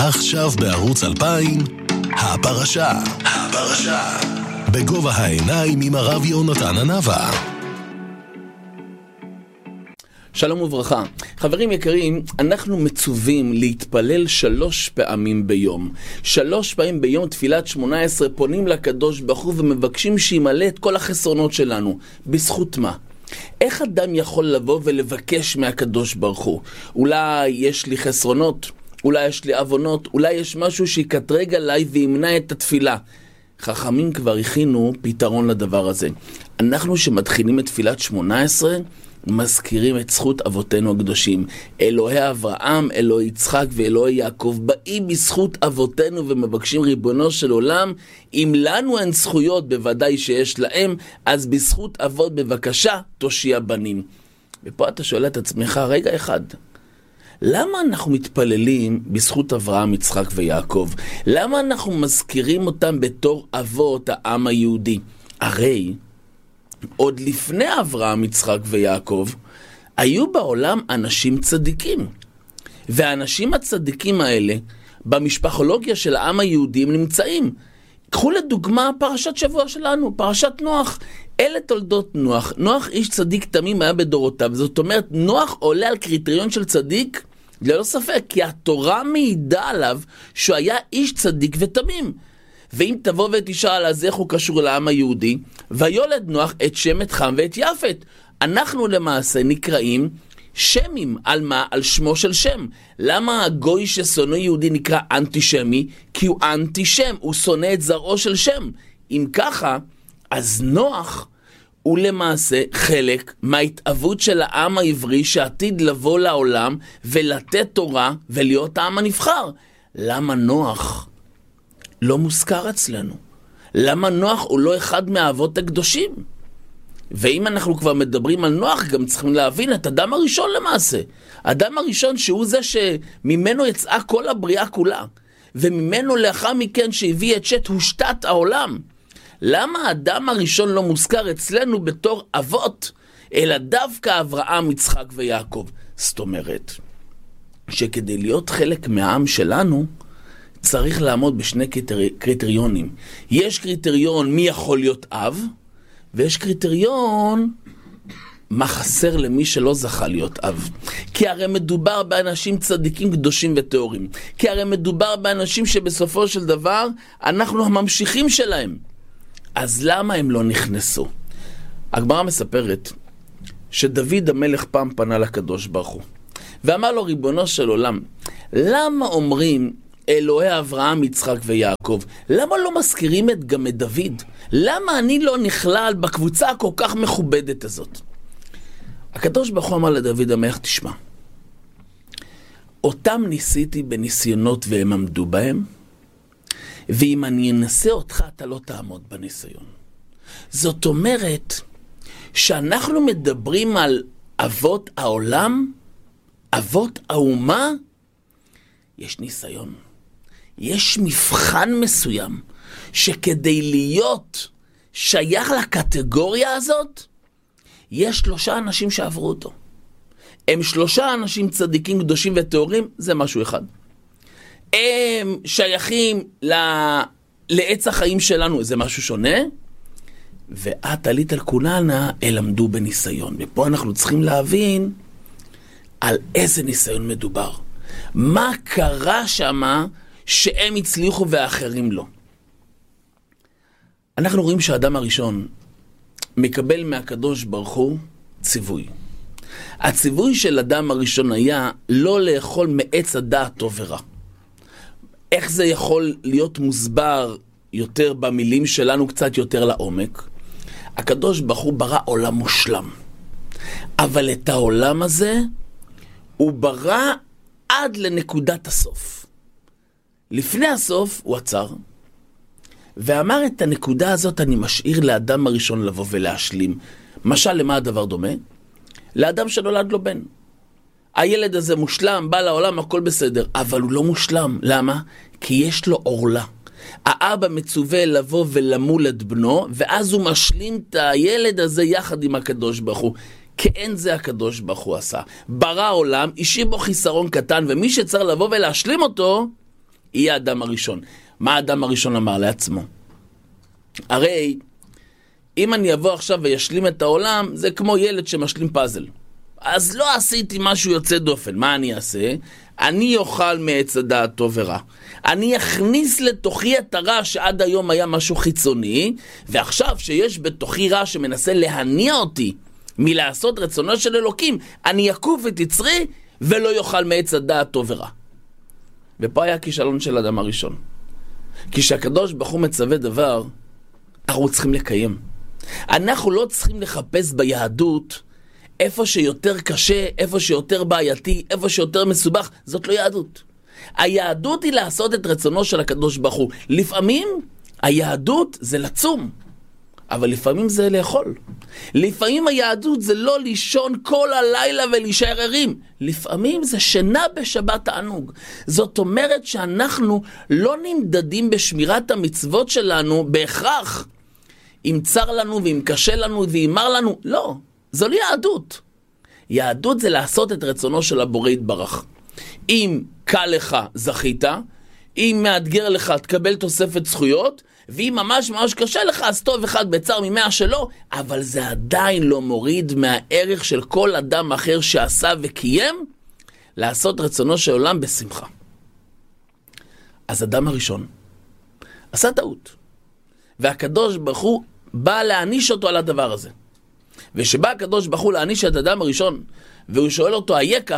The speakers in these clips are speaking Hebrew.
עכשיו בערוץ 2000, הפרשה. בגובה העיניים עם הרב יונתן הנבא. שלום וברכה. חברים יקרים, אנחנו מצווים להתפלל 3 פעמים ביום. 3 פעמים ביום תפילת 18 פונים לקדוש ברוך הוא ומבקשים שימלא את כל החסרונות שלנו. בזכות מה? איך אדם יכול לבוא ולבקש מהקדוש ברוך הוא? אולי יש לי חסרונות, אולי יש לי אבונות, אולי יש משהו שיקטרג עליי וימנע את התפילה. חכמים כבר הכינו פתרון לדבר הזה. אנחנו שמתחילים את תפילת 18 מזכירים את זכות אבותינו הקדושים. אלוהי אברהם, אלוהי יצחק ואלוהי יעקב באים בזכות אבותינו ומבקשים ריבונו של עולם, אם לנו אין זכויות בוודאי שיש להם, אז בזכות אבות בבקשה תושיע בנים. ופה אתה שואל את עצמך, רגע אחד, למה אנחנו מתפללים בזכות אברהם, יצחק ויעקב? למה אנחנו מזכירים אותם בתור אבות העם היהודי? הרי עוד לפני אברהם, יצחק ויעקב, היו בעולם אנשים צדיקים. והאנשים הצדיקים האלה, במשפחולוגיה של העם היהודי, הם נמצאים. קחו לדוגמה פרשת שבוע שלנו, פרשת נוח. אלה תולדות נוח. נוח איש צדיק תמים היה בדורותיו. זאת אומרת, נוח עולה על קריטריון של צדיק, ללא ספק, כי התורה מעידה עליו שהוא היה איש צדיק ותמים. ואם תבוא ותשאל אז איך הוא קשור לעם היהודי, ויולד נוח את שם, את חם ואת יפת. אנחנו למעשה נקראים שמים. על מה? על שמו של שם. למה הגוי ששונא יהודי נקרא אנטישמי? כי הוא אנטישם, הוא שונא את זרעו של שם. אם ככה, אז נוח הוא למעשה חלק מההתאבות של העם העברי שעתיד לבוא לעולם ולתת תורה ולהיות העם הנבחר. למה נוח לא מוזכר אצלנו? למה נוח הוא לא אחד מהאבות הקדושים? ואם אנחנו כבר מדברים על נוח, גם צריכים להבין את אדם הראשון למעשה. אדם הראשון שהוא זה שממנו יצאה כל הבריאה כולה, וממנו לאחר מכן שהביא את שת הושתת העולם. למה האדם הראשון לא מוזכר אצלנו בתור אבות, אלא דווקא אברהם, יצחק ויעקב? זאת אומרת, שכדי להיות חלק מהעם שלנו, צריך לעמוד בשני קריטריונים. יש קריטריון מי יכול להיות אב, ויש קריטריון מה חסר למי שלא זכה להיות אב. כי הרי מדובר באנשים צדיקים קדושים וטהורים. כי הרי מדובר באנשים שבסופו של דבר אנחנו הממשיכים שלהם. אז למה הם לא נכנסו? הגמרא מספרת שדוד המלך פעם פנה לקדוש ברוך הוא ואמר לו, ריבונו של עולם, למה אומרים אלוהי אברהם, יצחק ויעקב? למה לא מזכירים גם את דוד? למה אני לא נכלל בקבוצה הכל כך מכובדת הזאת? הקדוש ברוך הוא אמר לדוד המלך, תשמע, אותם ניסיתי בניסיונות והם עמדו בהם, ואם אני אנסה אותך אתה לא תעמוד בניסיון. זאת אומרת שאנחנו מדברים על אבות העולם, אבות האומה, יש ניסיון. יש מבחן מסוים שכדי להיות שייך לקטגוריה הזאת, יש 3 אנשים שעברו אותו. הם 3 אנשים צדיקים קדושים וטהורים, זה משהו אחד. הם שייכים לעץ החיים שלנו, זה משהו שונה. ואת עלית על כולנה, אל עמדו בניסיון. ופה אנחנו צריכים להבין על איזה ניסיון מדובר. מה קרה שמה שהם הצליחו ואחרים לא? אנחנו רואים שהאדם הראשון מקבל מהקדוש ברוך הוא ציווי. הציווי של אדם הראשון היה לא לאכול מעץ הדעת טוב ורע. איך זה יכול להיות מוסבר יותר במילים שלנו, קצת יותר לעומק? הקדוש ברוך הוא ברא עולם מושלם, אבל את העולם הזה הוא ברא עד לנקודת הסוף. לפני הסוף הוא עצר ואמר, את הנקודה הזאת אני משאיר לאדם הראשון לבוא ולהשלים. משל למה הדבר דומה? לאדם שנולד לו בן. הילד הזה מושלם, בא לעולם, הכל בסדר, אבל הוא לא מושלם. למה? כי יש לו עורלה. האבא מצווה לבוא ולמול את בנו, ואז הוא משלים את הילד הזה יחד עם הקדוש ברוך הוא. כאין זה הקדוש ברוך הוא עשה. ברא עולם, השאיר בו חיסרון קטן, ומי שצריך לבוא ולהשלים אותו, יהיה האדם הראשון. מה האדם הראשון אמר לעצמו? הרי אם אני אבוא עכשיו וישלים את העולם, זה כמו ילד שמשלים פאזל. אז לא עשיתי משהו יוצא דופן. מה אני אעשה? אני אוכל מעץ הדעת טוב ורע. אני אכניס לתוכי את הרע שעד היום היה משהו חיצוני, ועכשיו שיש בתוכי רע שמנסה להניע אותי מלעשות רצונו של אלוקים, אני יקוף את יצרי ולא יאכל מעץ הדעת טוב ורע. ופה היה כישלון של האדם הראשון. כי שהקדוש ברוך הוא מצווה דבר, אנחנו צריכים לקיים. אנחנו לא צריכים לחפש ביהדות איפה שיותר קשה, איפה שיותר בעייתי, איפה שיותר מסובך. זאת לא יהדות. היהדות היא לעשות את רצונו של הקדוש ברוך הוא. לפעמים היהדות זה לצום, אבל לפעמים זה לאכול. לפעמים היהדות זה לא לישון כל הלילה ולהישאר ערים. לפעמים זה שינה בשבת תענוג. זאת אומרת שאנחנו לא נמדדים בשמירת המצוות שלנו בהכרח. אם צר לנו ואם קשה לנו ואם מר לנו, לא. זו לא יהדות. יהדות זה לעשות את רצונו של הבורא יתברך. אם קל לך, זכית. אם מאתגר לך, תקבל תוספת זכויות. ואם ממש ממש קשה לך, אז טוב אחד בצר ממאה שלו. אבל זה עדיין לא מוריד מהערך של כל אדם אחר שעשה וקיים, לעשות רצונו של עולם בשמחה. אז אדם הראשון עשה טעות. והקדוש ברוך הוא בא להעניש אותו על הדבר הזה. ושבא הקדוש ברוך הוא להעניש את אדם הראשון, והוא שואל אותו, היקה,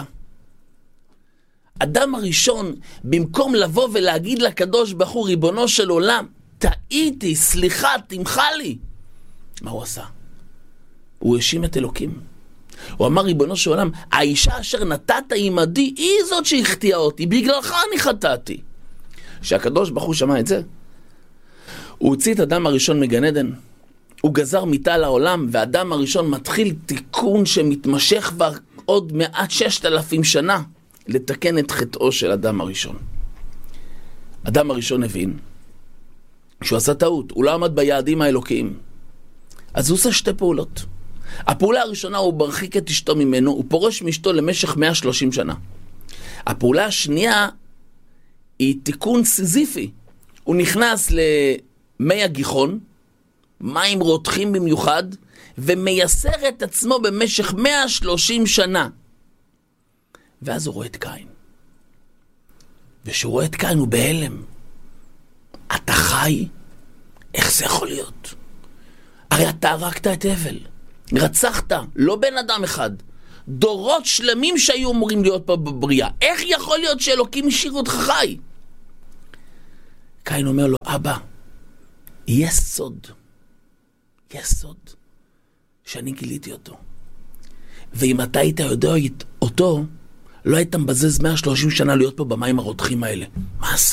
אדם הראשון, במקום לבוא ולהגיד לקדוש ברוך הוא, ריבונו של עולם, טעיתי, סליחה, תמחה לי. מה הוא עשה? הוא האשים את אלוקים. הוא אמר, ריבונו של עולם, האישה אשר נתת עמדי, היא זאת שהחטיאה אותי, בגללך אני חטאתי. כשהקדוש ברוך הוא שמע את זה, הוא הוציא את אדם הראשון מגן עדן, הוא גזר מיתה לעולם, והאדם הראשון מתחיל תיקון שמתמשך כבר עוד מעט 6,000 שנה, לתקן את חטאו של אדם הראשון. אדם הראשון הבין שהוא עשה טעות, הוא לא עמד ביעדים האלוקיים. אז הוא עושה שתי פעולות. הפעולה הראשונה הוא מרחיק את אשתו ממנו, הוא פורש מאשתו למשך 130 שנה. הפעולה השנייה היא תיקון סיזיפי. הוא נכנס למי הגיחון, מים רותחים במיוחד, ומייסר את עצמו במשך 130 שנה. ואז הוא רואה את קין. וכשהוא רואה את קין הוא בהלם. אתה חי? איך זה יכול להיות? הרי אתה הרגת את הבל. רצחת, לא בן אדם אחד. דורות שלמים שהיו אמורים להיות פה בבריאה. איך יכול להיות שאלוקים השאיר אותך חי? קין אומר לו, אבא, יש סוד. יש סוד שאני גיליתי אותו. ואם אתה היית יודע אותו, לא היית מבזז 130 שנה להיות פה במים הרותחים האלה. מה